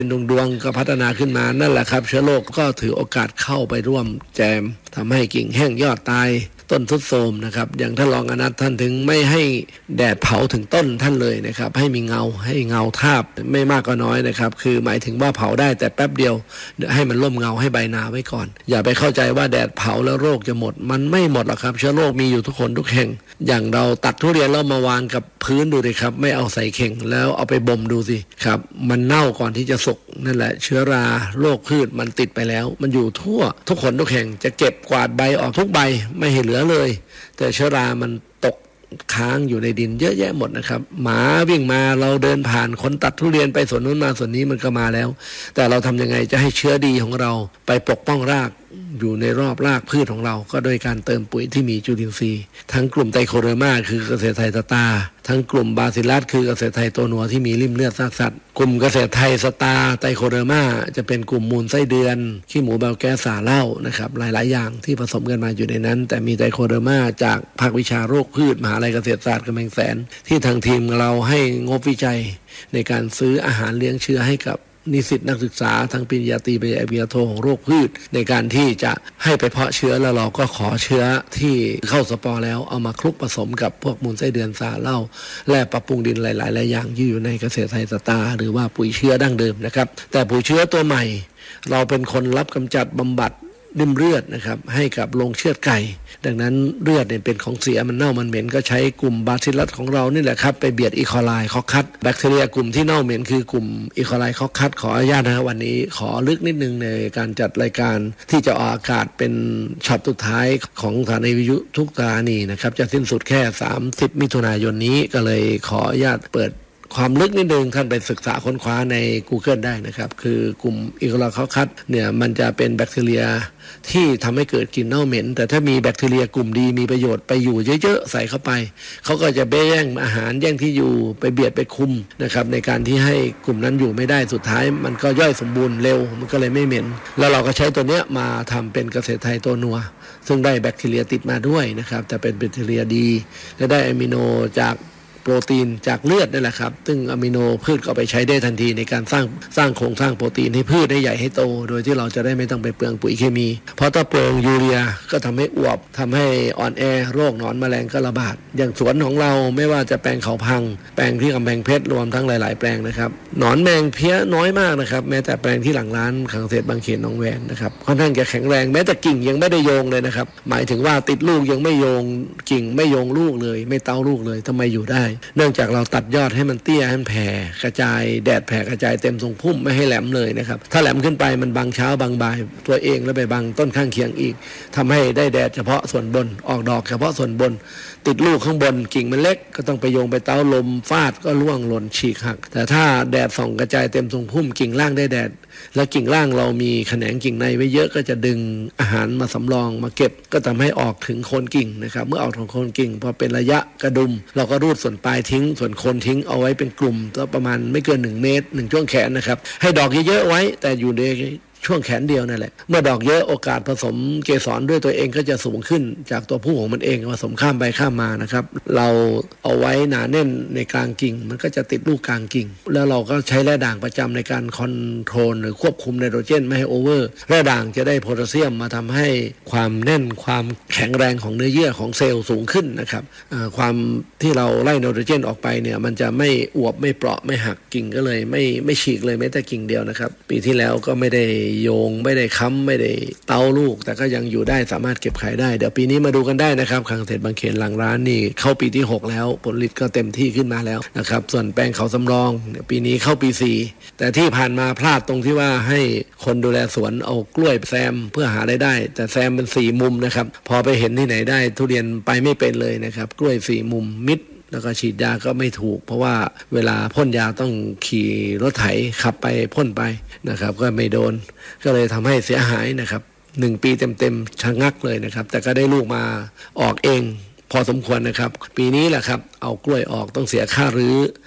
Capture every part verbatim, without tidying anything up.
ดวงดวงก็พัฒนาขึ้นมานั่นแหละครับเชื้อโรคก็ถือโอกาสเข้าไปร่วมแจมทำให้กิ่งแห้งยอดตายต้นทรุดโทรมนะครับอย่างท่านรองอนันต์ท่านถึงไม่ให้แดดเผาถึงต้นท่านเลยนะครับให้มีเงาให้เงาทาบไม่มากก็น้อยนะครับคือหมายถึงว่าเผาได้แต่แป๊บเดียวให้มันร่มเงาให้ใบนาไว้ก่อนอย่าไปเข้าใจว่าแดดเผาแล้วโรคจะหมดมันไม่หมดหรอกครับเชื้อโรคมีอยู่ทุกคนทุกแห่งอย่างเราตัดทุเรียนแล้วมาวางกับพื้นดูดิครับไม่เอาใส่เข่งแล้วเอาไปบ่มดูสิครับมันเน่าก่อนที่จะสุกนั่นแหละเชื้อราโรคพืชมันติดไปแล้วมันอยู่ทั่วทุกคนทุกแห่งจะเก็บกวาดใบออกทุกใบไม่ให้เหลือเลยแต่เชื้อรามันตกค้างอยู่ในดินเยอะแยะหมดนะครับหมาวิ่งมาเราเดินผ่านคนตัดทุเรียนไปสวนนู้นมาสวนนี้มันก็มาแล้วแต่เราทำยังไงจะให้เชื้อดีของเราไปปกป้องรากอยู่ในรอบรากพืชของเราก็โดยการเติมปุ๋ยที่มีจุลินทรีย์ทั้งกลุ่มไตโคเดอร์มาคือเกษตรไทยสตาร์ทั้งกลุ่มบาซิลัสคือเกษตรไทยตัวนัวที่มีริ่มเลือดซากสัตว์กลุ่มเกษตรไทยสตาร์ไตโคเดอร์มาจะเป็นกลุ่มมูลไส้เดือนขี้หมูแบลแก๊สสาเหล้านะครับหลายๆอย่างที่ผสมกันมาอยู่ในนั้นแต่มีไตโคเดอร์มาจากภาควิชาโรคพืชมหาวิทยาลัยเกษตรศาสตร์กำแพงแสนที่ทางทีมเราให้งบวิจัยในการซื้ออาหารเลี้ยงเชื้อให้กับนิสิตนักศึกษาทั้งปริญญาตรีปริญญาเอกปริญญาโทของโรคพืชในการที่จะให้ไปเพาะเชื้อแล้วเราก็ขอเชื้อที่เข้าสปอร์แล้วเอามาคลุกผสมกับพวกมูลไส้เดือนสาเหล้าและปรับปรุงดินหลายๆหลายอย่างที่อยู่ในเกษตรไทยสตาร์หรือว่าปุ๋ยเชื้อดั้งเดิมนะครับแต่ปุ๋ยเชื้อตัวใหม่เราเป็นคนรับกำจัดบำบัดริ่มเลือดนะครับให้กับโรงเชือดไก่ดังนั้นเลือดเนี่ยเป็นของเสียมันเน่ามันเหม็นก็ใช้กลุ่มบาซิลัสของเรานี่แหละครับไปเบียดอีโคไลคอคัสแบคทีเรียกลุ่มที่เน่าเหม็นคือกลุ่มอีโคไลคอคัสขออนุญาตนะครับวันนี้ขอลึกนิดนึงในการจัดรายการที่จะออกอากาศเป็นช็อตสุดท้ายของสถานีวิทยุทุกสถานีนะครับจะสิ้นสุดแค่สามสิบมิถุนายนนี้ก็เลยขออนุญาตเปิดความลึกนิดนึงท่านไปศึกษาค้นคว้าใน Google ได้นะครับคือกลุ่มอีโคไลคอคัสเนี่ยมันจะเป็นแบคทีเรียที่ทำให้เกิดกลิ่นเน่าเหม็นแต่ถ้ามีแบคทีเรียกลุ่มดีมีประโยชน์ไปอยู่เยอะๆใส่เข้าไปเขาก็จะไปแย่งอาหารแย่งที่อยู่ไปเบียดไปคุมนะครับในการที่ให้กลุ่มนั้นอยู่ไม่ได้สุดท้ายมันก็ย่อยสมบูรณ์เร็วมันก็เลยไม่เหม็นแล้วเราก็ใช้ตัวเนี้ยมาทำเป็นเกษตรไทยตัวนัวซึ่งได้แบคทีเรียติดมาด้วยนะครับแต่เป็นแบคทีเรียดีและได้อะมิโนจากโปรตีนจากเลือดนั่นแหละครับซึ่งอะมิโนพืชก็ไปใช้ได้ทันทีในการสร้างสร้างโครงสร้างโปรตีนให้พืชได้ใหญ่ให้โตโดยที่เราจะได้ไม่ต้องไปเปลืองปุ๋ยเคมีเพราะถ้าเปลืองยูเรียก็ทำให้อวบทำให้อ่อนแอโรคหนอนแมลงก็ระบาดอย่างสวนของเราไม่ว่าจะแปลงเขาพังแปลงที่กำแพงเพชรรวมทั้งหลายๆแปลงนะครับหนอนแมงเพี้ยน้อยมากนะครับแม้แต่แปลงที่หลังร้านขังเศษบางเขนหนองแวนนะครับค่อนข้างจะแข็งแรงแม้แต่กิ่งยังไม่ได้โยงเลยนะครับหมายถึงว่าติดลูกยังไม่โยงกิ่งไม่โยงลูกเลยไม่เต้าลูกเลยทำไมอยู่ได้เนื่องจากเราตัดยอดให้มันเตี้ยให้มันแผ่กระจายแดดแผ่กระจายเต็มทรงพุ่มไม่ให้แหลมเลยนะครับถ้าแหลมขึ้นไปมันบังเช้าบังบ่ายตัวเองแล้วไปบังต้นข้างเคียงอีกทำให้ได้แดดเฉพาะส่วนบนออกดอกเฉพาะส่วนบนติดลูกข้างบนกิ่งมันเล็กก็ต้องไปโยงไปเต้าลมฟาดก็ร่วงหล่นฉีกหักแต่ถ้าแดดส่องกระจายเต็มทรงพุ่มกิ่งล่างได้แดดแล้วกิ่งล่างเรามีแขนงกิ่งในไว้เยอะก็จะดึงอาหารมาสำรองมาเก็บก็ทำให้ออกถึงโคนกิ่งนะครับเมื่อออกถึงโคนกิ่งพอเป็นระยะกระดุมเราก็รูดส่วนปลายทิ้งส่วนโคนทิ้งเอาไว้เป็นกลุ่มก็ประมาณไม่เกินหนึ่งเมตรหนึ่งช่วงแขนนะครับให้ดอกเยอะๆไว้แต่อยู่ในช่วงแขนเดียวนั่นแหละเมื่อดอกเยอะโอกาสผสมเกสรด้วยตัวเองก็จะสูงขึ้นจากตัวผู้ของมันเองผสมข้ามไปข้ามมานะครับเราเอาไว้หนาแน่นในกลางกิ่งมันก็จะติดลูกกลางกิ่งแล้วเราก็ใช้แร่ด่างประจำในการคอนโทรลหรือควบคุมไนโตรเจนไม่ให้โอเวอร์แร่ด่างจะได้โพแทสเซียมมาทำให้ความแน่นความแข็งแรงของเนื้อเยื่อของเซลล์สูงขึ้นนะครับความที่เราไล่ไนโตรเจนออกไปเนี่ยมันจะไม่อวบไม่เปราะไม่หักกิ่งก็เลยไม่ไม่ฉีกเลยแม้แต่กิ่งเดียวนะครับปีที่แล้วก็ไม่ได้โยงไม่ได้ค้ำไม่ได้เตาลูกแต่ก็ยังอยู่ได้สามารถเก็บขายได้เดี๋ยวปีนี้มาดูกันได้นะครับขังเศษบางเขนหลังร้านนี่เข้าปีที่หกแล้วผลผลิตก็เต็มที่ขึ้นมาแล้วนะครับส่วนแปลงเขาสำรองปีนี้เข้าปีสี่แต่ที่ผ่านมาพลาดตรงที่ว่าให้คนดูแลสวนเอากล้วยแซมเพื่อหารายได้แต่แซมเป็นสี่มุมนะครับพอไปเห็นที่ไหนได้ทุเรียนไปไม่เป็นเลยนะครับกล้วยสี่มุมมิดแล้วก็ฉีดยาก็ไม่ถูกเพราะว่าเวลาพ่นยาต้องขี่รถไถขับไปพ่นไปนะครับก็ไม่โดนก็เลยทำให้เสียหายนะครับหนึ่งปีเต็มๆชะงักเลยนะครับแต่ก็ได้ลูกมาออกเองพอสมควรนะครับปีนี้แหละครับเอากล้วยออกต้องเสียค่ารื้อ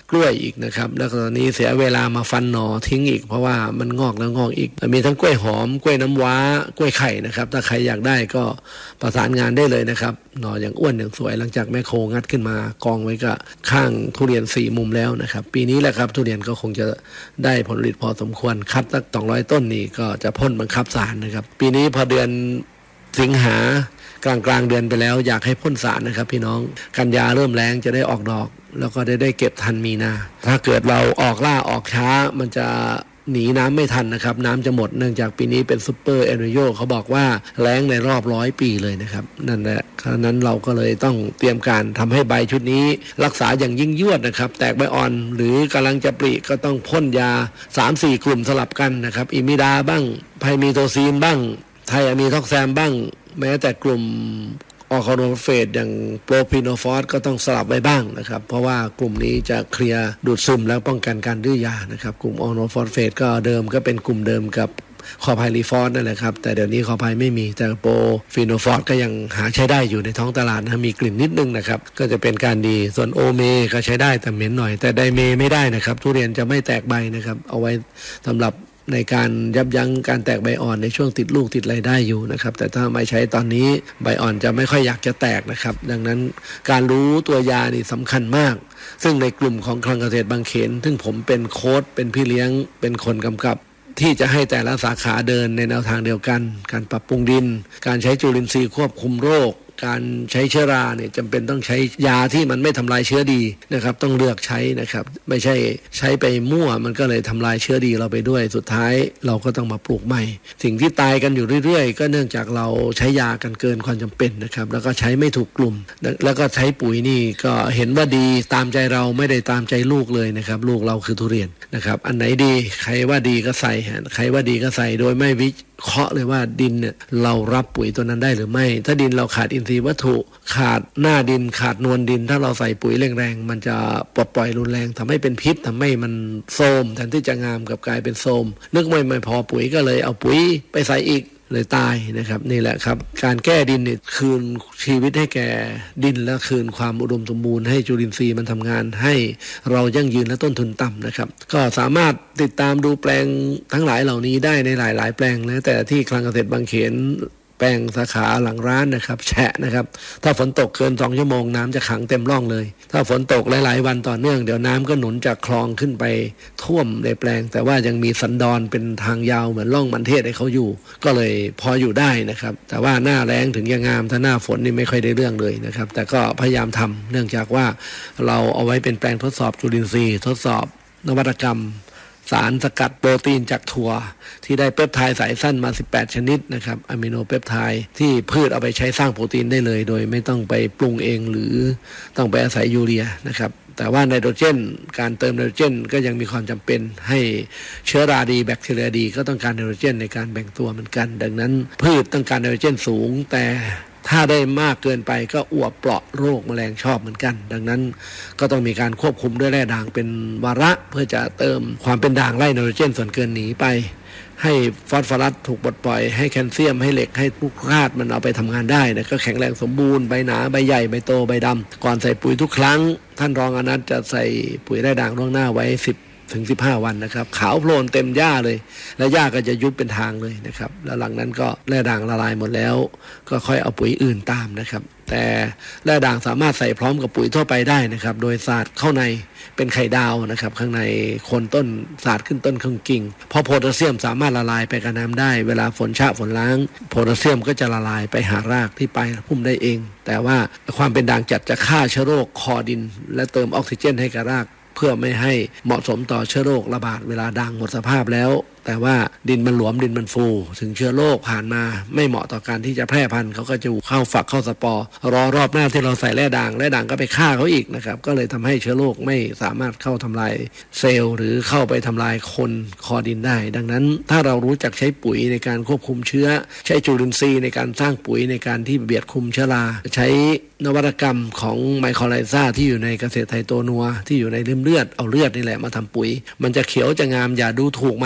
กล้วยอีกนะครับแล้วตอนนี้เสียเวลามาฟันหน่อทิ้งอีกเพราะว่ามันงอกแล้วงอกอีกมีทั้งกล้วยหอมกล้วยน้ำว้ากล้วยไข่นะครับถ้าใครอยากได้ก็ประสานงานได้เลยนะครับหน่ออย่างอ้วนอย่างสวยหลังจากแม่โคงัดขึ้นมากองไว้กับข้างทุเรียนสี่มุมแล้วนะครับปีนี้แหละครับทุเรียนก็คงจะได้ผลผลิตพอสมควรคัดสักสองร้อยต้นนี่ก็จะพ่นบังคับสารนะครับปีนี้พอเดือนสิงหากลางกลางเดือนไปแล้วอยากให้พ่นสารนะครับพี่น้องกันยาเริ่มแรงจะได้ออกดอกแล้วก็ได้ได้เก็บทันมีนาถ้าเกิดเราออกล่าออกช้ามันจะหนีน้ำไม่ทันนะครับน้ำจะหมดเนื่องจากปีนี้เป็นซุปเปอร์เอลนิโญเขาบอกว่าแล้งในรอบร้อยปีเลยนะครับนั่นแหละฉะนั้นเราก็เลยต้องเตรียมการทำให้ใบชุดนี้รักษาอย่างยิ่งยวดนะครับแตกใบอ่อนหรือกำลังจะปริก็ต้องพ่นยา สามสี่ กลุ่มสลับกันนะครับอิมิดาบ้างไพมีโทซีนบ้างไทอะมีท็อกแซมบ้างแม้แต่กลุ่มออร์แกโนเฟสอย่างโปรพิโนฟอสก็ต้องสลับไว้บ้างนะครับเพราะว่ากลุ่มนี้จะเคลียร์ดูดซึมแล้วป้องกันการดื้อยานะครับกลุ่มออร์แกโนฟอสเฟสก็เดิมก็เป็นกลุ่มเดิมกับคอไพลีฟอสนั่นแหละครับแต่เดี๋ยวนี้คอไพไม่มีแต่โปรฟิโนฟอสก็ยังหาใช้ได้อยู่ในท้องตลาดนะมีกลิ่นนิดนึงนะครับก็จะเป็นการดีส่วนโอเมก็ใช้ได้แต่เหม็นหน่อยแต่ไดเมไม่ได้นะครับทุเรียนจะไม่แตกใบนะครับเอาไว้สำหรับในการยับยั้งการแตกใบอ่อนในช่วงติดลูกติดอะไรได้อยู่นะครับแต่ถ้าไม่ใช้ตอนนี้ใบอ่อนจะไม่ค่อยอยากจะแตกนะครับดังนั้นการรู้ตัวยานี่สำคัญมากซึ่งในกลุ่มของคลังเกษตรบางเขนซึ่งผมเป็นโค้ชเป็นพี่เลี้ยงเป็นคนกำกับที่จะให้แต่ละสาขาเดินในแนวทางเดียวกันการปรับปรุงดินการใช้จุลินทรีย์ควบคุมโรคการใช้เชื้อราเนี่ยจำเป็นต้องใช้ยาที่มันไม่ทำลายเชื้อดีนะครับต้องเลือกใช้นะครับไม่ใช่ใช้ไปมั่วมันก็เลยทำลายเชื้อดีเราไปด้วยสุดท้ายเราก็ต้องมาปลูกใหม่สิ่งที่ตายกันอยู่เรื่อยๆก็เนื่องจากเราใช้ยากันเกินความจำเป็นนะครับแล้วก็ใช้ไม่ถูกกลุ่มแล้วก็ใช้ปุ๋ยนี่ก็เห็นว่าดีตามใจเราไม่ได้ตามใจลูกเลยนะครับลูกเราคือทุเรียนนะครับอันไหนดีใครว่าดีก็ใส่ใครว่าดีก็ใส่โดยไม่วิเคราะห์เลยว่าดินเนี่ยเรารับปุ๋ยตัวนั้นได้หรือไม่ถ้าดินเราขาดอินทรีย์วัตถุขาดหน้าดินขาดนวลดินถ้าเราใส่ปุ๋ยแรงๆมันจะปลดปล่อยรุนแรงทำให้เป็นพิษทำให้มันโทรมแทนที่จะงามกับกลายเป็นโทรมนึกไม่ไม่พอปุ๋ยก็เลยเอาปุ๋ยไปใส่อีกเลยตายนะครับนี่แหละครับการแก้ดินเนี่ยคืนชีวิตให้แก่ดินและคืนความอุดมสมบูรณ์ให้จุลินทรีย์มันทำงานให้เรายั่งยืนและต้นทุนต่ำนะครับก็สามารถติดตามดูแปลงทั้งหลายเหล่านี้ได้ในหลายๆแปลงนะแต่ที่คลังเกษตรบางเขนแปลงสาขาหลังร้านนะครับแฉะนะครับถ้าฝนตกเกินสองชั่วโมงน้ำจะขังเต็มร่องเลยถ้าฝนตกหลายๆวันต่อเนื่องเดี๋ยวน้ำก็หนุนจากคลองขึ้นไปท่วมในแปลงแต่ว่ายังมีสันดอนเป็นทางยาวเหมือนร่องมันเทศให้เขาอยู่ก็เลยพออยู่ได้นะครับแต่ว่าหน้าแล้งถึงยังงามถ้าหน้าฝนนี่ไม่ค่อยได้เรื่องเลยนะครับแต่ก็พยายามทำเนื่องจากว่าเราเอาไว้เป็นแปลงทดสอบจุลินทรีย์ทดสอบนวัตกรรมสารสกัดโปรตีนจากถั่วที่ได้เปปไทด์สายสั้นมาสิบแปดชนิดนะครับอะมิโนเปปไทด์ที่พืชเอาไปใช้สร้างโปรตีนได้เลยโดยไม่ต้องไปปรุงเองหรือต้องไปอาศัยยูเรียนะครับแต่ว่าไนโตรเจนการเติมไนโตรเจนก็ยังมีความจำเป็นให้เชื้อราดีแบคทีเรียดีก็ต้องการไนโตรเจนในการแบ่งตัวเหมือนกันดังนั้นพืชต้องการไนโตรเจนสูงแต่ถ้าได้มากเกินไปก็อวบเปราะโรคแมลงชอบเหมือนกันดังนั้นก็ต้องมีการควบคุมด้วยแร่ด่างเป็นวาระเพื่อจะเติมความเป็นด่างไล่ไนโตรเจนส่วนเกินหนีไปให้ฟอสฟอรัสถูกปลดปล่อยให้แคลเซียมให้เหล็กให้ทุกธาตุมันเอาไปทำงานได้นะก็แข็งแรงสมบูรณ์ใบหนาใบใหญ่ใบโตใบดำก่อนใส่ปุ๋ยทุกครั้งท่านรองอนันต์จะใส่ปุ๋ยแร่ด่างล่วงหน้าไว้สิบถึงสิบห้าวันนะครับขาวโพลนเต็มหญ้าเลยและหญ้าก็จะยุบเป็นทางเลยนะครับแล้วหลังนั้นก็แร่ด่างละลายหมดแล้วก็ค่อยเอาปุ๋ยอื่นตามนะครับแต่แร่ด่างสามารถใส่พร้อมกับปุ๋ยทั่วไปได้นะครับโดยสาดเข้าในเป็นไข่ดาวนะครับข้างในโคนต้นสาดขึ้นต้นครึ่งกิ่งเพราะโพแทสเซียมสามารถละลายไปกับน้ำได้เวลาฝนชะฝนล้างโพแทสเซียมก็จะละลายไปหารากที่ปลายพุ่มได้เองแต่ว่าความเป็นด่างจัดจะฆ่าเชื้อโรคคอดินและเติมออกซิเจนให้กับรากเพื่อไม่ให้เหมาะสมต่อเชื้อโรคระบาดเวลาด่างหมดสภาพแล้วแต่ว่าดินมันหลวมดินมันฟูถึงเชื้อโรคผ่านมาไม่เหมาะต่อการที่จะแพร่พันธุ์เขาก็จะเข้าฝักเข้าสปอร์รอรอบหน้าที่เราใส่แร่ด่างแร่ด่างก็ไปฆ่าเขาอีกนะครับก็เลยทำให้เชื้อโรคไม่สามารถเข้าทำลายเซลล์หรือเข้าไปทำลายคนคอดินได้ดังนั้นถ้าเรารู้จักใช้ปุ๋ยในการควบคุมเชื้อใช้จุลินทรีย์ในการสร้างปุ๋ยในการที่เบียดคุมเชื้อราใช้นวัตกรรมของไมโครไลซ่าที่อยู่ในเกษตรไทยโตนัวที่อยู่ในเลือดเอาเลือดนี่แหละมาทำปุ๋ยมันจะเขียวจะงามอย่าดูถูกมันนะครับ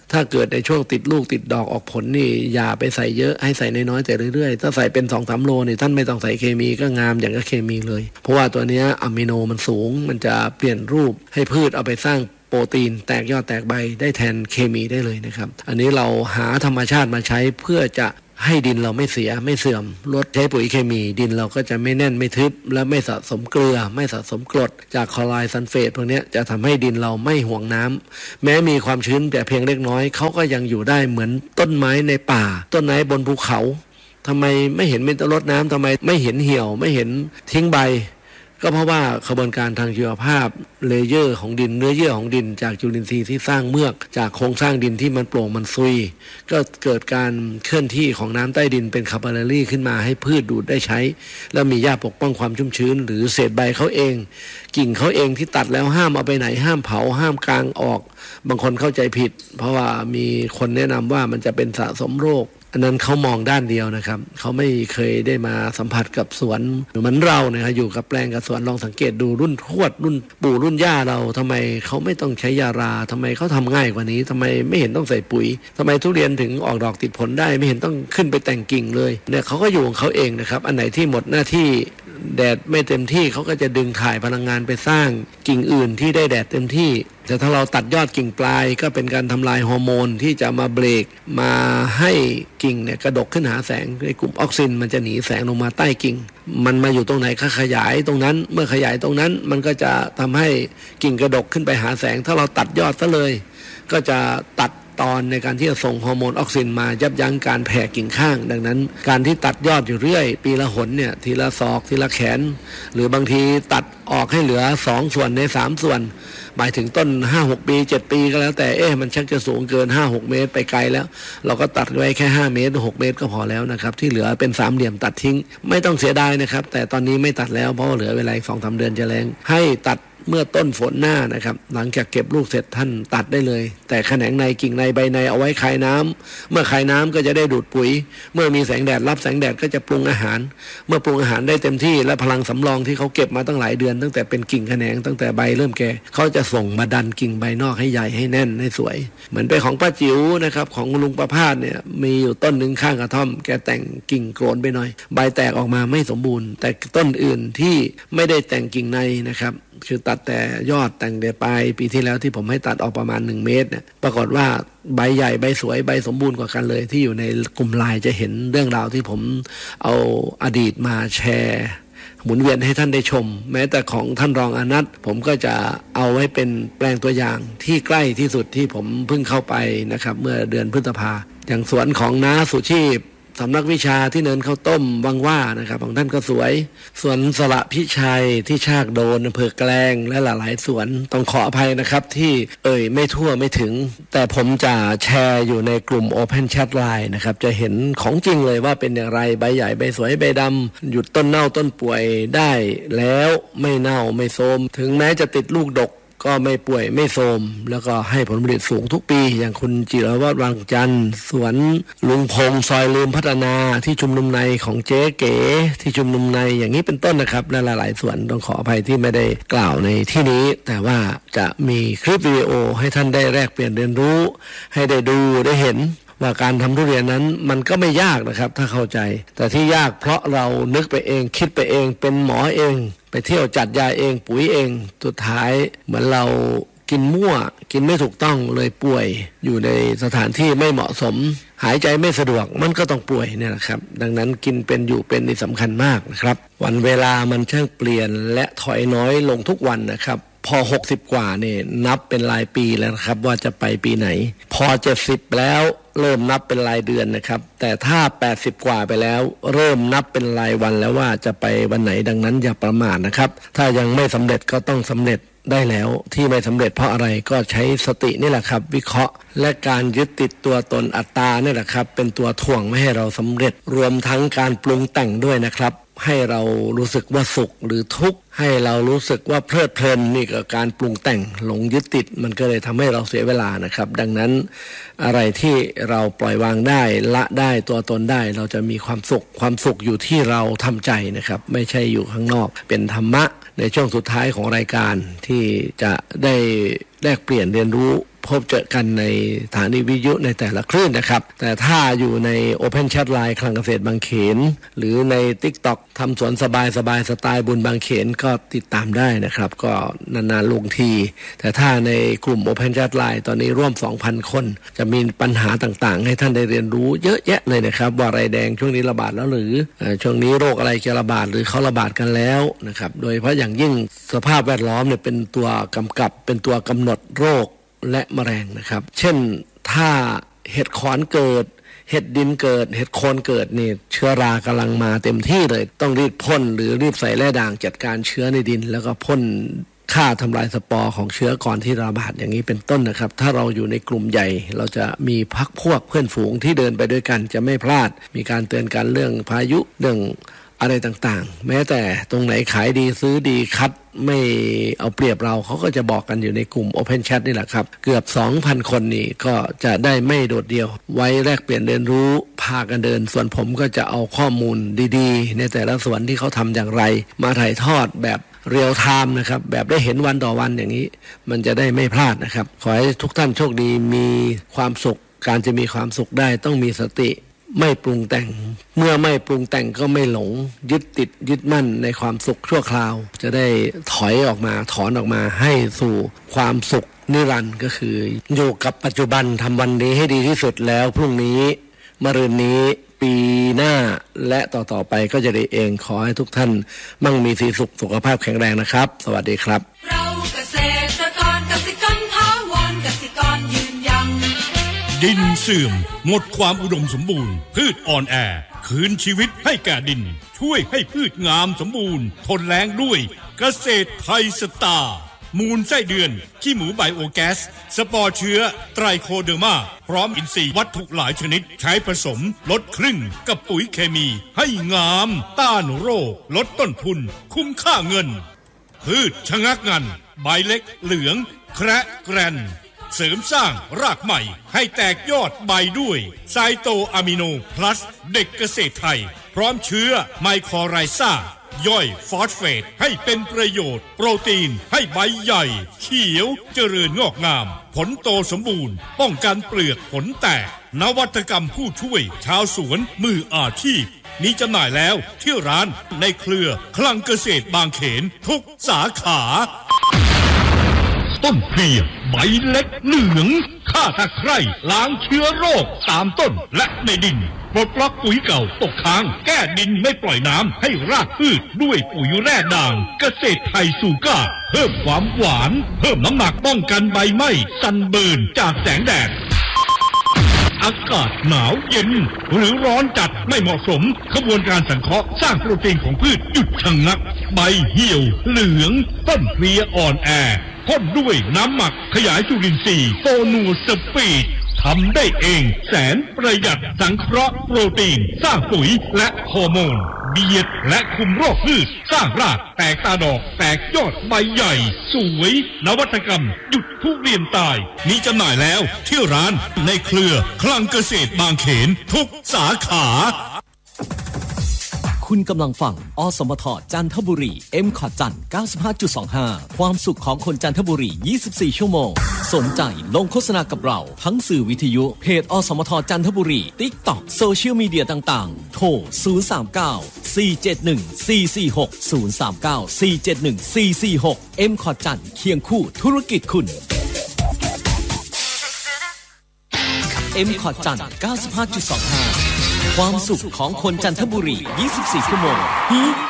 ถ้าเกิดในช่วงติดลูกติดดอกออกผลนี่อย่าไปใส่เยอะให้ใส่น้อยๆแต่เรื่อยๆถ้าใส่เป็น สองถึงสาม โลนี่ท่านไม่ต้องใส่เคมีก็งามอย่างกับเคมีเลยเพราะว่าตัวเนี้ยอะมิโนมันสูงมันจะเปลี่ยนรูปให้พืชเอาไปสร้างโปรตีนแตกยอดแตกใบได้แทนเคมีได้เลยนะครับอันนี้เราหาธรรมชาติมาใช้เพื่อจะให้ดินเราไม่เสียไม่เสื่อมลดใช้ปุ๋ยเคมีดินเราก็จะไม่แน่นไม่ทึบและไม่สะสมเกลือไม่สะสมกรดจากคลอไรด์ซัลเฟตพวกนี้จะทำให้ดินเราไม่ห่วงน้ำแม้มีความชื้นแต่เพียงเล็กน้อยเขาก็ยังอยู่ได้เหมือนต้นไม้ในป่าต้นไม้บนภูเขาทำไมไม่เห็นเป็นรดน้ำทำไมไม่เห็นเหี่ยวไม่เห็นทิ้งใบก็เพราะว่าขบวนการทางชีวภาพเลเยอร์ของดินเนื้อเยื่อของดินจากจุลินทรีย์ที่สร้างเมือกจากโครงสร้างดินที่มันโปร่งมันซุยก็เกิดการเคลื่อนที่ของน้ำใต้ดินเป็นคาปาลารีขึ้นมาให้พืชดูดได้ใช้แล้วมีหญ้าปกป้องความชุ่มชื้นหรือเศษใบเขาเองกิ่งเขาเองที่ตัดแล้วห้ามเอาไปไหนห้ามเผาห้ามกางออกบางคนเข้าใจผิดเพราะว่ามีคนแนะนำว่ามันจะเป็นสะสมโรคอันนั้นเขามองด้านเดียวนะครับเขาไม่เคยได้มาสัมผัสกับสวนเหมือนเราเนี่ยอยู่กับแปลงกับสวนลองสังเกตดูรุ่นทวดรุ่นปู่รุ่นย่าเราทำไมเขาไม่ต้องใช้ยาราทำไมเขาทำง่ายกว่านี้ทำไมไม่เห็นต้องใส่ปุ๋ยทำไมทุเรียนถึงออกดอกติดผลได้ไม่เห็นต้องขึ้นไปแต่งกิ่งเลยเนี่ยเขาก็อยู่ของเขาเองนะครับอันไหนที่หมดหน้าที่แดดไม่เต็มที่เขาก็จะดึงถ่ายพลังงานไปสร้างกิ่งอื่นที่ได้แดดเต็มที่แต่ถ้าเราตัดยอดกิ่งปลายก็เป็นการทำลายฮอร์โมนที่จะมาเบรกมาให้กิ่งเนี่ยกระดกขึ้นหาแสงในกลุ่มออกซินมันจะหนีแสงลงมาใต้กิ่งมันมาอยู่ตรงไหนก็ขยายตรงนั้นเมื่อขยายตรงนั้นมันก็จะทำให้กิ่งกระดกขึ้นไปหาแสงถ้าเราตัดยอดซะเลยก็จะตัดตอนในการที่จะส่งฮอร์โมนออกซินมายับยั้งการแผ่กิ่งข้างดังนั้นการที่ตัดยอดอยู่เรื่อยปีละหนเนี่ยทีละศอกทีละแขนหรือบางทีตัดออกให้เหลือสองส่วนในสามส่วนหมายถึงต้น ห้าหก ปีเจ็ดปีก็แล้วแต่เอ๊ะมันชักจะสูงเกิน ห้าหก เมตรไปไกลแล้วเราก็ตัดไว้แค่ห้าเมตรหกเมตรก็พอแล้วนะครับที่เหลือเป็นสามเหลี่ยมตัดทิ้งไม่ต้องเสียดายนะครับแต่ตอนนี้ไม่ตัดแล้วเพราะเหลือเวลา สองถึงสาม เดือนจะแล้งให้ตัดเมื่อต้นฝนหน้านะครับหลังจากเก็บลูกเสร็จท่านตัดได้เลยแต่แขนงในกิ่งในใบในเอาไว้คายน้ำเมื่อคายน้ำก็จะได้ดูดปุ๋ยเมื่อมีแสงแดดรับแสงแดดก็จะปรุงอาหารเมื่อปรุงอาหารได้เต็มที่และพลังสำรองที่เขาเก็บมาตั้งหลายเดือนตั้งแต่เป็นกิ่งแขนงตั้งแต่ใบเริ่มแก่เขาจะส่งมาดันกิ่งใบนอกให้ใหญ่ให้แน่นให้สวยเหมือนเป็นของป้าจิ๋วนะครับของลุงประภาสเนี่ยมีอยู่ต้นหนึ่งข้างกระท่อมแกแต่งกิ่งโกรนไปหน่อยใบแตกออกมาไม่สมบูรณ์แต่ต้นอื่นที่ไม่ได้แต่งกิ่งในนะครับคือตัดแต่ยอดแต่งเดือนปลายปีที่แล้วที่ผมให้ตัดออกประมาณหนึ่งเมตรเนี่ยปรากฏว่าใบใหญ่ใบสวยใบสมบูรณ์กว่ากันเลยที่อยู่ในกลุ่มไลน์จะเห็นเรื่องราวที่ผมเอาอดีตมาแชร์หมุนเวียนให้ท่านได้ชมแม้แต่ของท่านรองอนัทผมก็จะเอาไว้เป็นแปลงตัวอย่างที่ใกล้ที่สุดที่ผมเพิ่งเข้าไปนะครับเมื่อเดือนพฤษภาอย่างสวนของน้าสุชีพสำนักวิชาที่เนินข้าวต้มวังว่านะครับของท่านก็สวยสวนสระพิชัยที่ชากโดนอำเภอแกลงและหลายๆสวนต้องขออภัยนะครับที่เอ่ยไม่ทั่วไม่ถึงแต่ผมจะแชร์อยู่ในกลุ่ม Open Chat Line นะครับจะเห็นของจริงเลยว่าเป็นอย่างไรใบใหญ่ใบสวยใบดำหยุดต้นเน่าต้นป่วยได้แล้วไม่เน่าไม่โทรมถึงแม้จะติดลูกดกก็ไม่ป่วยไม่โทรมแล้วก็ให้ผลผลิตสูงทุกปีอย่างคุณจิรวัฒน์วังจันทร์สวนลุงพงษ์ซอยลืมพัฒนาที่ชุมนุมในของเจ๊เก๋ที่ชุมนุมในอย่างนี้เป็นต้นนะครับและหลายๆสวนต้องขออภัยที่ไม่ได้กล่าวในที่นี้แต่ว่าจะมีคลิปวิดีโอให้ท่านได้แลกเปลี่ยนเรียนรู้ให้ได้ดูได้เห็นว่าการทำทุเรียนนั้นมันก็ไม่ยากนะครับถ้าเข้าใจแต่ที่ยากเพราะเรานึกไปเองคิดไปเองเป็นหมอเองไปเที่ยวจัดยาเองปุ๋ยเองสุดท้ายเหมือนเรากินมั่วกินไม่ถูกต้องเลยป่วยอยู่ในสถานที่ไม่เหมาะสมหายใจไม่สะดวกมันก็ต้องป่วยเนี่ยแหละครับดังนั้นกินเป็นอยู่เป็นนี่สำคัญมากนะครับวันเวลามันช่างเปลี่ยนและถอยน้อยลงทุกวันนะครับพอหกสิบกว่าเนี่ยนับเป็นรายปีแล้วนะครับว่าจะไปปีไหนพอเจ็ดสิบแล้วเริ่มนับเป็นรายเดือนนะครับแต่ถ้าแปดสิบกว่าไปแล้วเริ่มนับเป็นรายวันแล้วว่าจะไปวันไหนดังนั้นอย่าประมาทนะครับถ้ายังไม่สำเร็จก็ต้องสำเร็จได้แล้วที่ไม่สำเร็จเพราะอะไรก็ใช้สตินี่แหละครับวิเคราะห์และการยึดติดตัวตนอัตตานี่แหละครับเป็นตัวถ่วงไม่ให้เราสำเร็จรวมทั้งการปรุงแต่งด้วยนะครับให้เรารู้สึกว่าสุขหรือทุกข์ให้เรารู้สึกว่าเพลิดเพลินนี่ก็การปรุงแต่งหลงยึดติดมันก็เลยทำให้เราเสียเวลานะครับดังนั้นอะไรที่เราปล่อยวางได้ละได้ตัวตนได้เราจะมีความสุขความสุขอยู่ที่เราทำใจนะครับไม่ใช่อยู่ข้างนอกเป็นธรรมะในช่วงสุดท้ายของรายการที่จะได้แลกเปลี่ยนเรียนรู้พบเจอกันในสถานีวิทยุในแต่ละคลื่นนะครับแต่ถ้าอยู่ใน Open Chat Line คลังเกษตรบางเขนหรือใน TikTok ทำสวนสบายสบายสไตล์บุญบางเขนก็ติดตามได้นะครับก็นานๆลงทีแต่ถ้าในกลุ่ม Open Chat Line ตอนนี้ร่วม สองพัน คนจะมีปัญหาต่างๆให้ท่านได้เรียนรู้เยอะแยะเลยนะครับว่าไรแดงช่วงนี้ระบาดแล้วหรือช่วงนี้โรคอะไรจะระบาดหรือเขาระบาดกันแล้วนะครับโดยเฉพาะอย่างยิ่งสภาพแวดล้อมเนี่ยเป็นตัวกำกับเป็นตัวกำหนดโรคและแมลงนะครับเช่นถ้าเห็ดขอนเกิดเห็ดดินเกิดเห็ดโคนเกิดนี่เชื้อรากำลังมาเต็มที่เลยต้องรีบพ่นหรือรีบใส่แร่ด่างจัดการเชื้อในดินแล้วก็พ่นฆ่าทำลายสปอร์ของเชื้อก่อนที่ระบาดอย่างนี้เป็นต้นนะครับถ้าเราอยู่ในกลุ่มใหญ่เราจะมีพรรคพวกเพื่อนฝูงที่เดินไปด้วยกันจะไม่พลาดมีการเตือนกันเรื่องพายุเรื่องอะไรต่างๆแม้แต่ตรงไหนขายดีซื้อดีคัดไม่เอาเปรียบเราเขาก็จะบอกกันอยู่ในกลุ่ม Open Chat นี่แหละครับเกือบ สองพัน คนนี่ก็จะได้ไม่โดดเดี่ยวไว้แลกเปลี่ยนเรียนรู้พากันเดินส่วนผมก็จะเอาข้อมูลดีๆในแต่ละส่วนที่เขาทำอย่างไรมาถ่ายทอดแบบเรียลไทม์นะครับแบบได้เห็นวันต่อวันอย่างนี้มันจะได้ไม่พลาดนะครับขอให้ทุกท่านโชคดีมีความสุขการจะมีความสุขได้ต้องมีสติไม่ปรุงแต่งเมื่อไม่ปรุงแต่งก็ไม่หลงยึดติดยึดมั่นในความสุขชั่วคราวจะได้ถอยออกมาถอนออกมาให้สู่ความสุขนิรันดร์ก็คืออยู่กับปัจจุบันทำวันนี้ให้ดีที่สุดแล้วพรุ่งนี้มะรืนนี้ปีหน้าและต่อๆไปก็จะได้เองขอให้ทุกท่านมั่งมีสีสุขสุขภาพแข็งแรงนะครับสวัสดีครับเราเกษตรกรกสิกรถาวรกสิกรยืนยังดินเสื่อมหมดความอุดมสมบูรณ์พืชอ่อนแอคืนชีวิตให้แก่ดินช่วยให้พืชงามสมบูรณ์ทนแล้งด้วยเกษตรไทยสตาร์มูลไส้เดือนขี้หมูไบโอแก๊สสปอร์เชื้อไตรโคเดอร์มาพร้อมอินทรีย์วัตถุหลายชนิดใช้ผสมลดครึ่งกับปุ๋ยเคมีให้งามต้านโรคลดต้นทุนคุ้มค่าเงินพืชชะงักงันใบเล็กเหลืองแคระแกรนเสริมสร้างรากใหม่ให้แตกยอดใบด้วยไซโตอะมิโนพลัสเด็กเกษตรไทยพร้อมเชื้อไมโครไรซ่าย่อยฟอสเฟตให้เป็นประโยชน์โปรตีนให้ใบใหญ่เขียวเจริญงอกงามผลโตสมบูรณ์ป้องกันเปลือกผลแตกนวัตกรรมผู้ช่วยชาวสวนมืออาชีพมีจำหน่ายแล้วที่ร้านในเครือคลังเกษตรบางเขนทุกสาขาต้นเพลียใบเล็กเหลืองฆ่าตะไคร่ล้างเชื้อโรคตามต้นและในดินปลดล็อกปุ๋ยเก่าตกค้างแก้ดินไม่ปล่อยน้ำให้รากพืชด้วยปุ๋ยแร่ด่างเกษตรไทยสูก้าเพิ่มความหวานเพิ่มน้ำหนักป้องกันใบไหม้ซันเบิร์นจากแสงแดดอากาศหนาวเย็นหรือร้อนจัดไม่เหมาะสมกระบวนการสังเคราะห์สร้างโปรตีนของพืชหยุดชะงักใบเหี่ยวเหลืองต้นเพลียอ่อนแอพ่นด้วยน้ำหมักขยายจุลินทรีย์โฟนูสปีดทำได้เองแสนประหยัดสังเคราะห์โปรตีนสร้างปุ๋ยและฮอร์โมนเบียดและคุมโรคพืชสร้างรากแตกตาดอกแตกยอดใบใหญ่สวยนวัตกรรมหยุดทุเรียนตายมีจำหน่ายแล้วที่ร้านในเครือคลังเกษตรบางเขนทุกสาขาคุณกำลังฟังอสมทจันทบุรี เอ็ม คอร์ด จันทร์ เก้าสิบห้าจุดสองห้า ความสุขของคนจันทบุรียี่สิบสี่ชั่วโมงสนใจลงโฆษณากับเราทั้งสื่อวิทยุเพจอสมทจันทบุรี TikTok โซเชียลมีเดียต่างๆโทรศูนย์ สาม เก้า สี่ เจ็ด หนึ่ง สี่ สี่ หก ศูนย์ สาม เก้า สี่ เจ็ด หนึ่ง สี่ สี่ หก เอ็ม คอร์ด จันทร์เคียงคู่ธุรกิจคุณ เอ็ม คอร์ด จันทร์ เก้าสิบห้าจุดสองห้า ความสุขของคนจันทบุรียี่สิบสี่ชั่วโมง